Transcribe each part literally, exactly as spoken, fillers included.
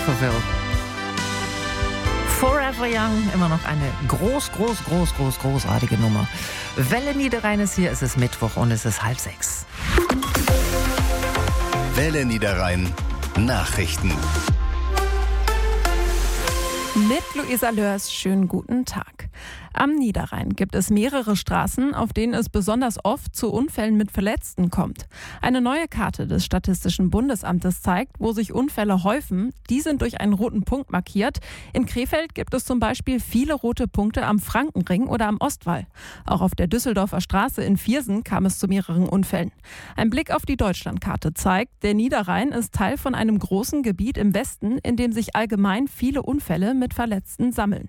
Verwirrung. Forever Young, immer noch eine groß, groß, groß, groß, großartige Nummer. Welle Niederrhein ist hier, es ist Mittwoch und es ist halb sechs. Welle Niederrhein Nachrichten. Mit Luisa Lörs, schönen guten Tag. Am Niederrhein gibt es mehrere Straßen, auf denen es besonders oft zu Unfällen mit Verletzten kommt. Eine neue Karte des Statistischen Bundesamtes zeigt, wo sich Unfälle häufen. Die sind durch einen roten Punkt markiert. In Krefeld gibt es zum Beispiel viele rote Punkte am Frankenring oder am Ostwall. Auch auf der Düsseldorfer Straße in Viersen kam es zu mehreren Unfällen. Ein Blick auf die Deutschlandkarte zeigt, der Niederrhein ist Teil von einem großen Gebiet im Westen, in dem sich allgemein viele Unfälle mit Verletzten sammeln.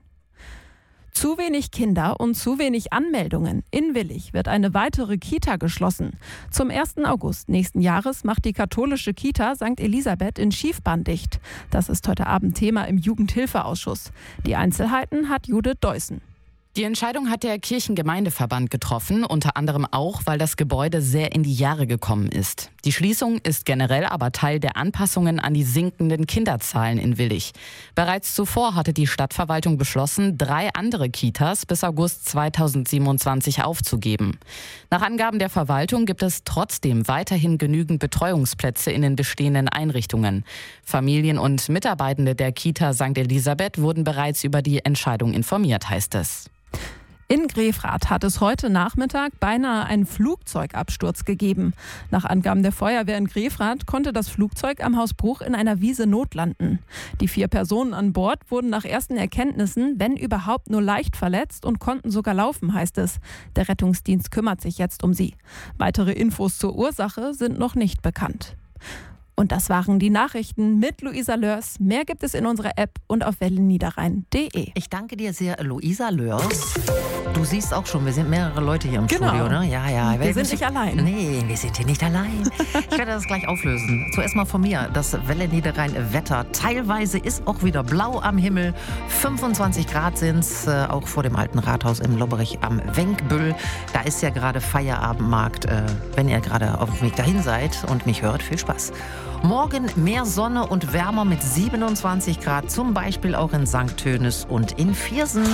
Zu wenig Kinder und zu wenig Anmeldungen. In Willich wird eine weitere Kita geschlossen. Zum ersten August nächsten Jahres macht die katholische Kita Sankt Elisabeth in Schiefbahn dicht. Das ist heute Abend Thema im Jugendhilfeausschuss. Die Einzelheiten hat Judith Deussen. Die Entscheidung hat der Kirchengemeindeverband getroffen, unter anderem auch, weil das Gebäude sehr in die Jahre gekommen ist. Die Schließung ist generell aber Teil der Anpassungen an die sinkenden Kinderzahlen in Willich. Bereits zuvor hatte die Stadtverwaltung beschlossen, drei andere Kitas bis August zweitausendsiebenundzwanzig aufzugeben. Nach Angaben der Verwaltung gibt es trotzdem weiterhin genügend Betreuungsplätze in den bestehenden Einrichtungen. Familien und Mitarbeitende der Kita Sankt Elisabeth wurden bereits über die Entscheidung informiert, heißt es. In Grefrath hat es heute Nachmittag beinahe einen Flugzeugabsturz gegeben. Nach Angaben der Feuerwehr in Grefrath konnte das Flugzeug am Haus Bruch in einer Wiese notlanden. Die vier Personen an Bord wurden nach ersten Erkenntnissen, wenn überhaupt, nur leicht verletzt und konnten sogar laufen, heißt es. Der Rettungsdienst kümmert sich jetzt um sie. Weitere Infos zur Ursache sind noch nicht bekannt. Und das waren die Nachrichten mit Luisa Lörs. Mehr gibt es in unserer App und auf welleniederrhein punkt de. Ich danke dir sehr, Luisa Lörs. Du siehst auch schon, wir sind mehrere Leute hier im Genau. Studio, ne? Ja, ja. Wir sind nicht allein. Nee, wir sind hier nicht allein. Ich werde das gleich auflösen. Zuerst mal von mir. Das Welle Niederrhein Wetter. Teilweise ist auch wieder blau am Himmel. fünfundzwanzig Grad sind es, äh, auch vor dem alten Rathaus in Lobberich am Wenkbüll. Da ist ja gerade Feierabendmarkt. Äh, wenn ihr gerade auf dem Weg dahin seid und mich hört, viel Spaß. Morgen mehr Sonne und wärmer mit siebenundzwanzig Grad, zum Beispiel auch in Sankt Tönis und in Viersen.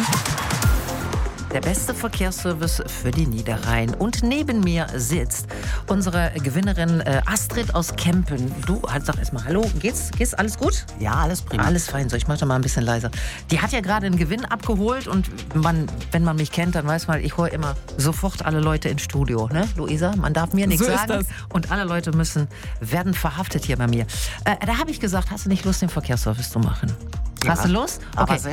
Der beste Verkehrsservice für die Niederrhein. Und neben mir sitzt unsere Gewinnerin äh, Astrid aus Kempen. Du, halt, sag erstmal hallo. Geht's, geht's alles gut? Ja, alles prima. Alles fein. So, ich mach da mal ein bisschen leiser. Die hat ja gerade einen Gewinn abgeholt und man, wenn man mich kennt, dann weiß man, ich hole immer sofort alle Leute ins Studio. Ne, Luisa? Man darf mir nichts So ist sagen. das. Und alle Leute müssen, werden verhaftet hier bei mir. Äh, da habe ich gesagt, hast du nicht Lust, den Verkehrsservice zu machen? Ja, Hast du Lust? aber Okay. sehr.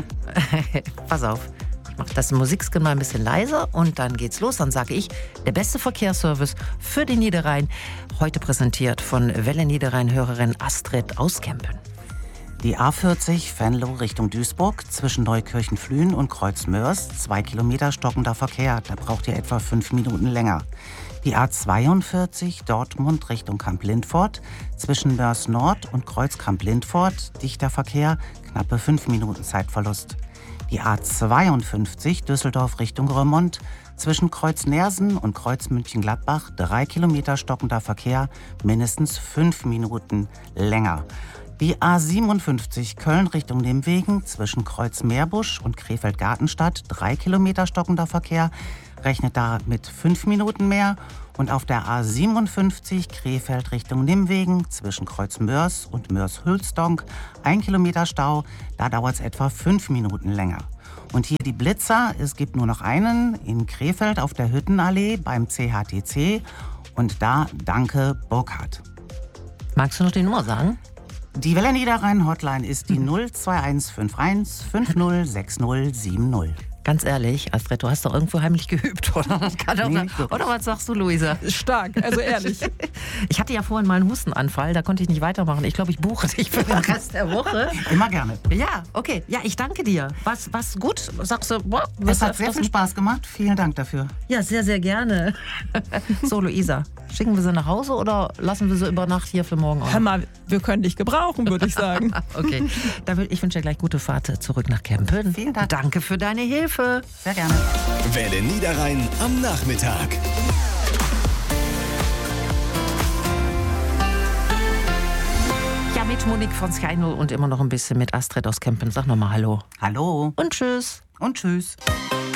Pass auf. Ich mache das Musikskin mal ein bisschen leiser und dann geht's los. Dann sage ich, der beste Verkehrsservice für den Niederrhein. Heute präsentiert von Welle Niederrhein-Hörerin Astrid aus Kempen. Die A vierzig Venlo Richtung Duisburg zwischen Neukirchen-Flühen und Kreuz-Mörs. Zwei Kilometer stockender Verkehr. Da braucht ihr etwa fünf Minuten länger. Die A zweiundvierzig Dortmund Richtung Kamp-Lindfort zwischen Mörs Nord und Kreuz Kamp-Lindfort. Dichter Verkehr, knappe fünf Minuten Zeitverlust. Die A zweiundfünfzig Düsseldorf Richtung Remont zwischen Kreuz Nersen und Kreuz München-Gladbach. Drei Kilometer stockender Verkehr, mindestens fünf Minuten länger. Die A siebenundfünfzig Köln Richtung Nimwegen zwischen Kreuz Meerbusch und Krefeld-Gartenstadt. Drei Kilometer stockender Verkehr, rechnet da mit fünf Minuten mehr. Und auf der A siebenundfünfzig Krefeld Richtung Nimwegen zwischen Kreuz Mörs und Mörs-Hülsdonk. Ein Kilometer Stau, da dauert es etwa fünf Minuten länger. Und hier die Blitzer, es gibt nur noch einen in Krefeld auf der Hüttenallee beim C H T C. Und da danke Burkhardt. Magst du noch die Nummer sagen? Die Welle Niederrhein Hotline ist die null zwei eins fünf eins fünf null sechs null sieben null. Ganz ehrlich, Astrid, du hast doch irgendwo heimlich geübt, oder? Das kann doch Nee, sein. nicht wirklich. Oder was sagst du, Luisa? Stark, also ehrlich. Ich hatte ja vorhin mal einen Hustenanfall, da konnte ich nicht weitermachen. Ich glaube, ich buche dich für den Rest der Woche. Immer gerne. Ja, okay. Ja, ich danke dir. Was, was gut? Sagst du, boah, Es wirst du hat sehr öfters- viel Spaß gemacht. Vielen Dank dafür. Ja, sehr, sehr gerne. So, Luisa, schicken wir sie nach Hause oder lassen wir sie über Nacht hier für morgen Hör auf? mal, wir können dich gebrauchen, würde ich sagen. Okay, da will, ich wünsche dir gleich gute Fahrt zurück nach Kempen. Vielen Dank. Danke für deine Hilfe. Sehr gerne. Welle Niederrhein am Nachmittag. Ja, mit Monique von Sky null und immer noch ein bisschen mit Astrid aus Kempen. Sag nochmal Hallo. Hallo Und tschüss. und tschüss.